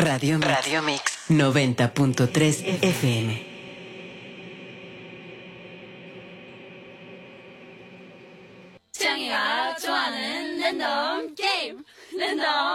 Radio Mix 90.3 FM. 짱이가 좋아하는 랜덤 게임 랜덤